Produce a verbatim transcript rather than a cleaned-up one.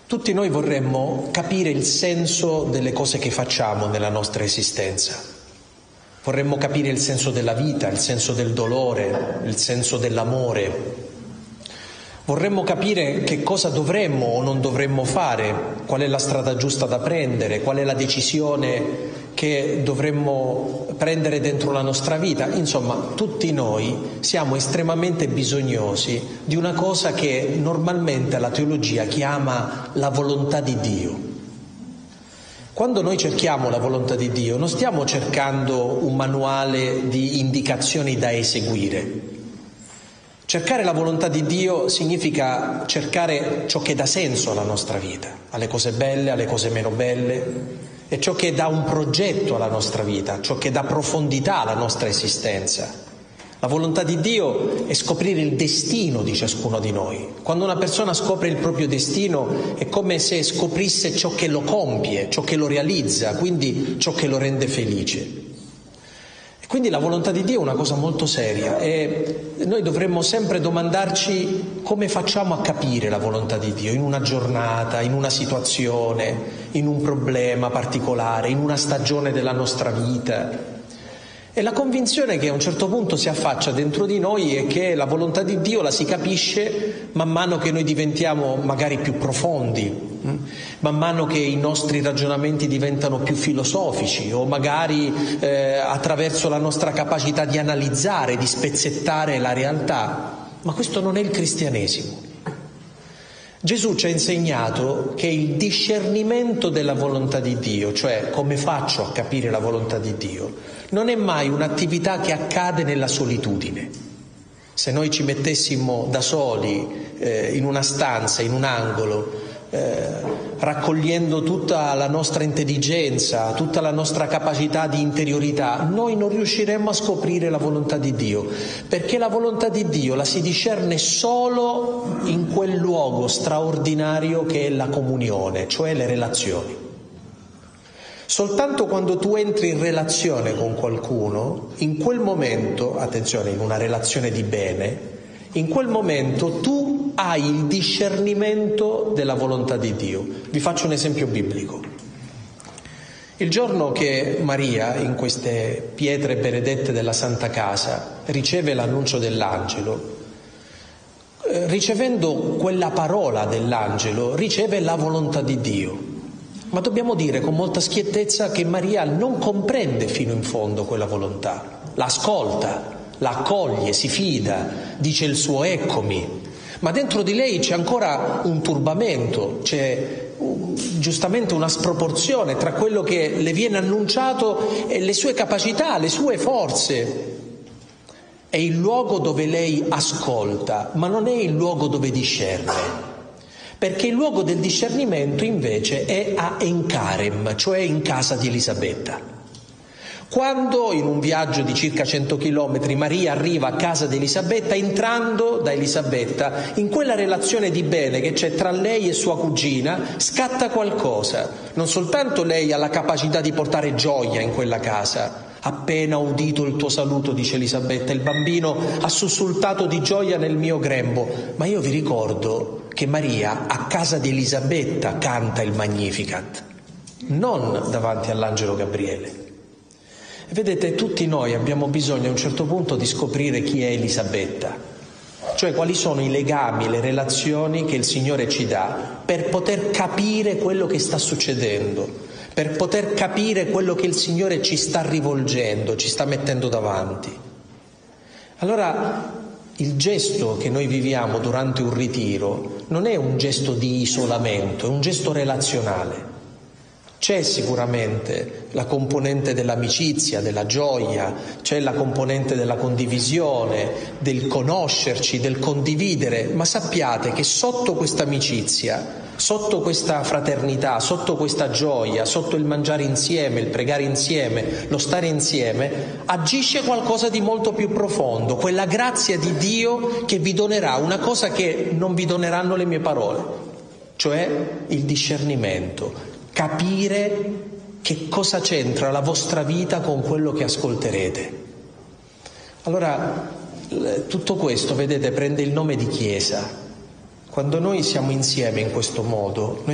Tutti noi vorremmo capire il senso delle cose che facciamo nella nostra esistenza. Vorremmo capire il senso della vita, il senso del dolore, il senso dell'amore. Vorremmo capire che cosa dovremmo o non dovremmo fare, qual è la strada giusta da prendere, qual è la decisione che dovremmo prendere dentro la nostra vita. Insomma, tutti noi siamo estremamente bisognosi di una cosa che normalmente la teologia chiama la volontà di Dio. Quando noi cerchiamo la volontà di Dio, non stiamo cercando un manuale di indicazioni da eseguire. Cercare la volontà di Dio significa cercare ciò che dà senso alla nostra vita, alle cose belle, alle cose meno belle, è ciò che dà un progetto alla nostra vita, ciò che dà profondità alla nostra esistenza. La volontà di Dio è scoprire il destino di ciascuno di noi. Quando una persona scopre il proprio destino è come se scoprisse ciò che lo compie, ciò che lo realizza, quindi ciò che lo rende felice. E quindi la volontà di Dio è una cosa molto seria e noi dovremmo sempre domandarci come facciamo a capire la volontà di Dio in una giornata, in una situazione, in un problema particolare, in una stagione della nostra vita. E la convinzione che a un certo punto si affaccia dentro di noi è che la volontà di Dio la si capisce man mano che noi diventiamo magari più profondi, man mano che i nostri ragionamenti diventano più filosofici o magari eh, attraverso la nostra capacità di analizzare, di spezzettare la realtà. Ma questo non è il cristianesimo. Gesù ci ha insegnato che il discernimento della volontà di Dio, cioè come faccio a capire la volontà di Dio, non è mai un'attività che accade nella solitudine. Se noi ci mettessimo da soli eh, in una stanza, in un angolo, eh, raccogliendo tutta la nostra intelligenza, tutta la nostra capacità di interiorità, noi non riusciremmo a scoprire la volontà di Dio, perché la volontà di Dio la si discerne solo in quel luogo straordinario che è la comunione, cioè le relazioni. Soltanto quando tu entri in relazione con qualcuno, in quel momento, attenzione, in una relazione di bene, in quel momento tu hai il discernimento della volontà di Dio. Vi faccio un esempio biblico. Il giorno che Maria, in queste pietre benedette della Santa Casa, riceve l'annuncio dell'angelo, eh, ricevendo quella parola dell'angelo, riceve la volontà di Dio. Ma dobbiamo dire con molta schiettezza che Maria non comprende fino in fondo quella volontà, la ascolta, la accoglie, si fida, dice il suo eccomi, ma dentro di lei c'è ancora un turbamento, c'è um, giustamente una sproporzione tra quello che le viene annunciato e le sue capacità, le sue forze. È il luogo dove lei ascolta, ma non è il luogo dove discerne. Perché il luogo del discernimento invece è a Encarem, cioè in casa di Elisabetta. Quando in un viaggio di circa cento chilometri Maria arriva a casa di Elisabetta, entrando da Elisabetta, in quella relazione di bene che c'è tra lei e sua cugina, scatta qualcosa. Non soltanto lei ha la capacità di portare gioia in quella casa. Appena udito il tuo saluto, dice Elisabetta, il bambino ha sussultato di gioia nel mio grembo. Ma io vi ricordo che Maria a casa di Elisabetta canta il Magnificat, non davanti all'angelo Gabriele. E vedete, tutti noi abbiamo bisogno a un certo punto di scoprire chi è Elisabetta, cioè quali sono i legami, le relazioni che il Signore ci dà per poter capire quello che sta succedendo, per poter capire quello che il Signore ci sta rivolgendo, ci sta mettendo davanti. Allora, il gesto che noi viviamo durante un ritiro non è un gesto di isolamento, è un gesto relazionale. C'è sicuramente la componente dell'amicizia, della gioia, c'è la componente della condivisione, del conoscerci, del condividere, ma sappiate che sotto questa amicizia, sotto questa fraternità, sotto questa gioia, sotto il mangiare insieme, il pregare insieme, lo stare insieme, agisce qualcosa di molto più profondo, quella grazia di Dio che vi donerà una cosa che non vi doneranno le mie parole, cioè il discernimento. Capire che cosa c'entra la vostra vita con quello che ascolterete. Allora, tutto questo, vedete, prende il nome di Chiesa. Quando noi siamo insieme in questo modo, noi